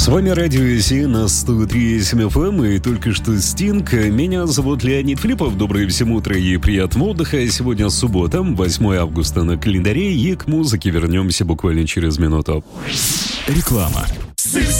С вами Радио Си на 103.7 FM и только что Стинг. Меня зовут Леонид Филиппов. Доброе всем утро и приятного отдыха. Сегодня суббота, 8 августа на календаре, и к музыке вернемся буквально через минуту. Реклама.